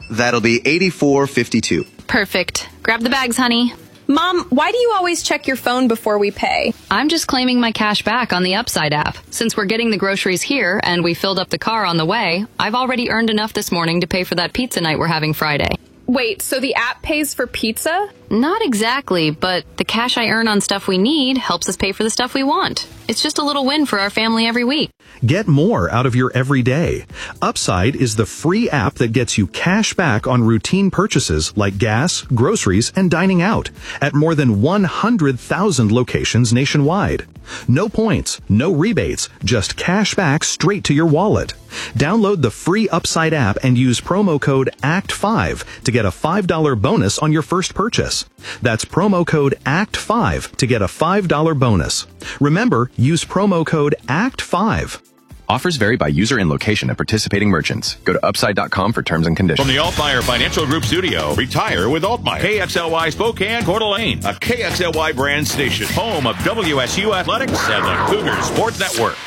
That'll be $84.52. Perfect. Grab the bags, honey. Mom, why do you always check your phone before we pay? I'm just claiming my cash back on the Upside app. Since we're getting the groceries here and we filled up the car on the way, I've already earned enough this morning to pay for that pizza night we're having Friday. Wait, so the app pays for pizza? Not exactly, but the cash I earn on stuff we need helps us pay for the stuff we want. It's just a little win for our family every week. Get more out of your everyday. Upside is the free app that gets you cash back on routine purchases like gas, groceries, and dining out at more than 100,000 locations nationwide. No points, no rebates, just cash back straight to your wallet. Download the free Upside app and use promo code ACT5 to get a $5 bonus on your first purchase. That's promo code ACT5 to get a $5 bonus. Remember, use promo code ACT5. Offers vary by user and location at participating merchants. Go to upside.com for terms and conditions. From the Altmaier Financial Group studio, retire with Altmaier. KXLY Spokane, Coeur d'Alene, a KXLY brand station, home of WSU Athletics and the Cougar Sports Network.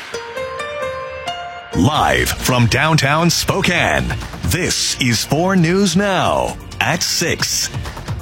Live from downtown Spokane, this is 4 News Now at 6.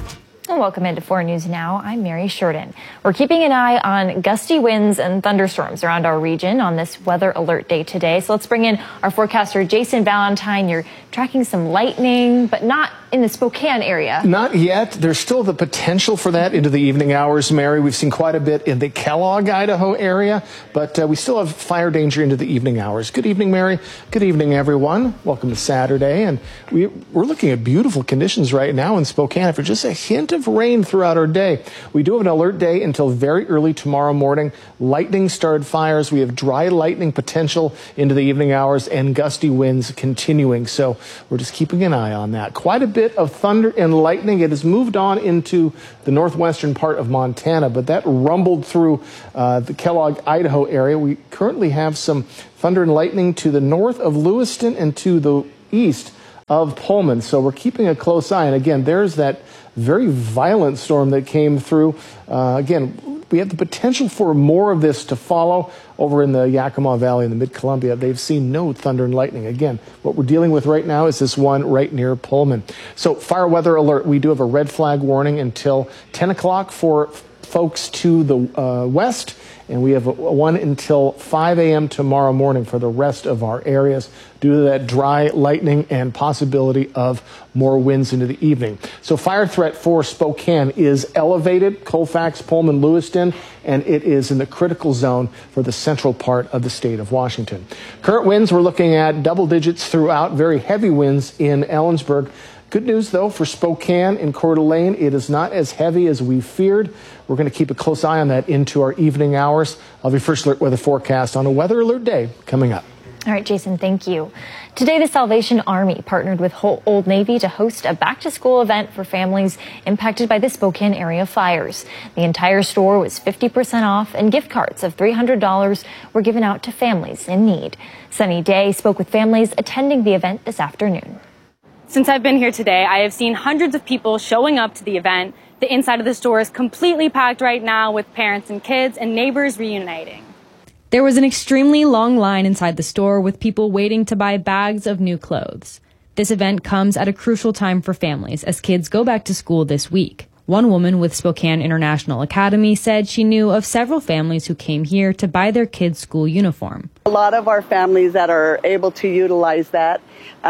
And welcome into 4 News Now. I'm Mary Sheridan. We're keeping an eye on gusty winds and thunderstorms around our region on this weather alert day today. So let's bring in our forecaster, Jason Valentine. You're tracking some lightning, but not in the Spokane area. Not yet. There's still the potential for that into the evening hours, Mary. We've seen quite a bit in the Kellogg, Idaho area, but we still have fire danger into the evening hours. Good evening, Mary. Good evening, everyone. Welcome to Saturday. And we're looking at beautiful conditions right now in Spokane after just a hint of rain throughout our day. We do have an alert day until very early tomorrow morning. Lightning starred fires. We have dry lightning potential into the evening hours and gusty winds continuing. So we're just keeping an eye on that. Quite a bit of thunder and lightning. It has moved on into the northwestern part of Montana, but that rumbled through the Kellogg, Idaho area. We currently have some thunder and lightning to the north of Lewiston and to the east of Pullman. So we're keeping a close eye. And again, there's that very violent storm that came through. Again, we have the potential for more of this to follow over in the Yakima Valley in the Mid-Columbia. They've seen no thunder and lightning. Again, what we're dealing with right now is this one right near Pullman. So fire weather alert. We do have a red flag warning until 10 o'clock for folks to the west, and we have one until 5 a.m. tomorrow morning for the rest of our areas due to that dry lightning and possibility of more winds into the evening. So fire threat for Spokane is elevated, Colfax, Pullman, Lewiston, and it is in the critical zone for the central part of the state of Washington. Current winds, we're looking at double digits throughout, very heavy winds in Ellensburg. Good news, though, for Spokane and Coeur d'Alene, it is not as heavy as we feared. We're going to keep a close eye on that into our evening hours. I'll be first alert weather forecast on a weather alert day coming up. All right, Jason, thank you. Today, the Salvation Army partnered with Old Navy to host a back-to-school event for families impacted by the Spokane area fires. The entire store was 50% off, and gift cards of $300 were given out to families in need. Sunny Day spoke with families attending the event this afternoon. Since I've been here today, I have seen hundreds of people showing up to the event. The inside of the store is completely packed right now with parents and kids and neighbors reuniting. There was an extremely long line inside the store with people waiting to buy bags of new clothes. This event comes at a crucial time for families as kids go back to school this week. One woman with Spokane International Academy said she knew of several families who came here to buy their kids' school uniform. A lot of our families that are able to utilize that,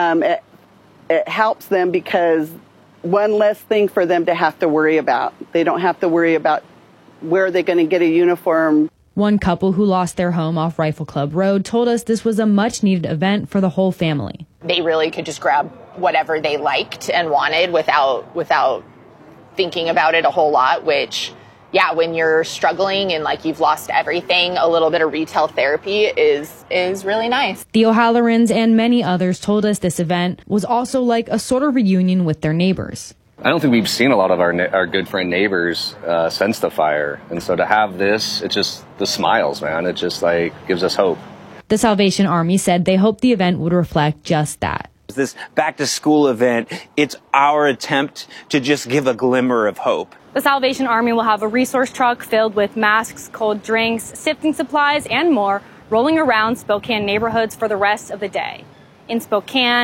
it helps them because one less thing for them to have to worry about. They don't have to worry about where they're going to get a uniform. One couple who lost their home off Rifle Club Road told us this was a much-needed event for the whole family. They really could just grab whatever they liked and wanted without thinking about it a whole lot, which, yeah, when you're struggling and like you've lost everything, a little bit of retail therapy is really nice. The O'Hallorans and many others told us this event was also like a sort of reunion with their neighbors. I don't think we've seen a lot of our good friend neighbors since the fire. And so to have this, it's just the smiles, man. It just like gives us hope. The Salvation Army said they hoped the event would reflect just that. This back to school event, it's our attempt to just give a glimmer of hope. The Salvation Army will have a resource truck filled with masks, cold drinks, sifting supplies, and more rolling around Spokane neighborhoods for the rest of the day. In Spokane,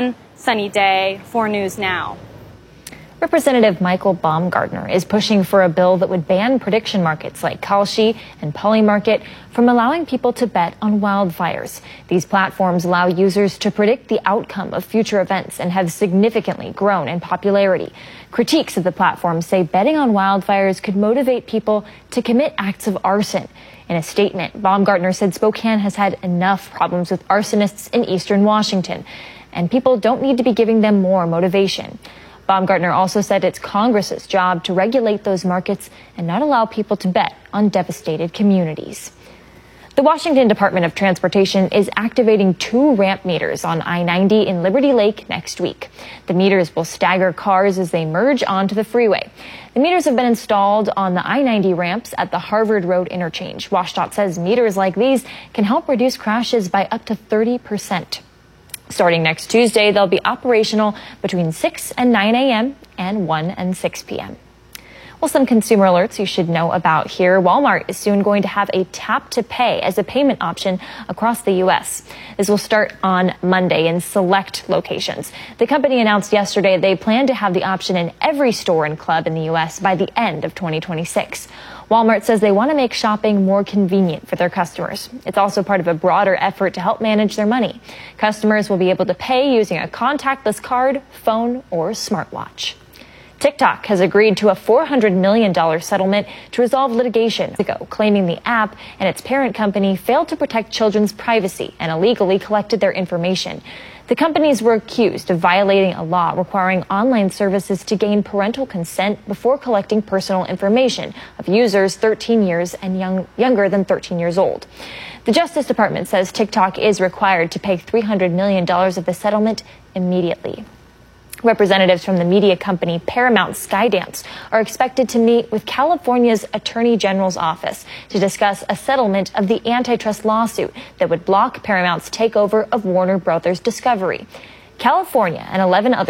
sunny day. 4 News Now. Representative Michael Baumgartner is pushing for a bill that would ban prediction markets like Kalshi and Polymarket from allowing people to bet on wildfires. These platforms allow users to predict the outcome of future events and have significantly grown in popularity. Critiques of the platform say betting on wildfires could motivate people to commit acts of arson. In a statement, Baumgartner said Spokane has had enough problems with arsonists in eastern Washington, and people don't need to be giving them more motivation. Baumgartner also said it's Congress's job to regulate those markets and not allow people to bet on devastated communities. The Washington Department of Transportation is activating 2 ramp meters on I-90 in Liberty Lake next week. The meters will stagger cars as they merge onto the freeway. The meters have been installed on the I-90 ramps at the Harvard Road interchange. WashDOT says meters like these can help reduce crashes by up to 30%. Starting next Tuesday, they'll be operational between 6 and 9 a.m. and 1 and 6 p.m. Well, some consumer alerts you should know about here. Walmart is soon going to have a tap to pay as a payment option across the U.S. This will start on Monday in select locations. The company announced yesterday they plan to have the option in every store and club in the U.S. by the end of 2026. Walmart says they want to make shopping more convenient for their customers. It's also part of a broader effort to help manage their money. Customers will be able to pay using a contactless card, phone, or smartwatch. TikTok has agreed to a $400 million settlement to resolve litigation ago, claiming the app and its parent company failed to protect children's privacy and illegally collected their information. The companies were accused of violating a law requiring online services to gain parental consent before collecting personal information of users 13 years and younger than 13 years old. The Justice Department says TikTok is required to pay $300 million of the settlement immediately. Representatives from the media company Paramount Skydance are expected to meet with California's Attorney General's office to discuss a settlement of the antitrust lawsuit that would block Paramount's takeover of Warner Brothers Discovery. California and 11 other